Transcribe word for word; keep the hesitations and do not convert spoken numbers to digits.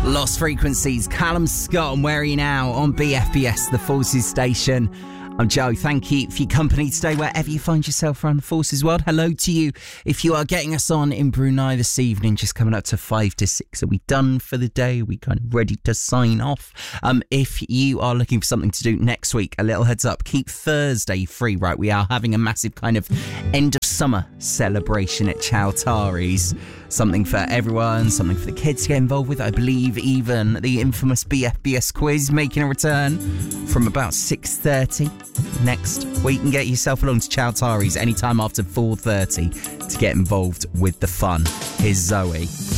Lost Frequencies, Callum Scott, and Where Are You Now on B F B S, the Forces station. I'm Joe. Thank you for your company today, wherever you find yourself around the Forces world. Hello to you. If you are getting us on in Brunei this evening, just coming up to five to six, are we done for the day? Are we kind of ready to sign off? Um, if you are looking for something to do next week, a little heads up, keep Thursday free, right? We are having a massive kind of end of summer celebration at Chowtaris. Something for everyone, something for the kids to get involved with. I believe even the infamous B F B S quiz making a return from about six thirty next week. And get yourself along to Chowtaris anytime after four thirty to get involved with the fun. Here's Zoe.